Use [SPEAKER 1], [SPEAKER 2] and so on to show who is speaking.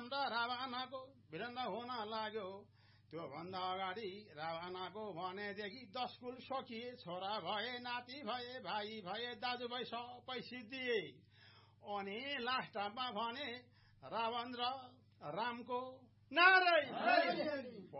[SPEAKER 1] राम र रावणको भिडन्त हुन लाग्यो त्यो भन्दा अगाडि रावणको भनेदेखि 10 कुल सकिए छोरा भए नाति भए भाइ भए दाजुभाइ सबै सिद्धिए अनि लास्टमा भने रावण र रामको नारायण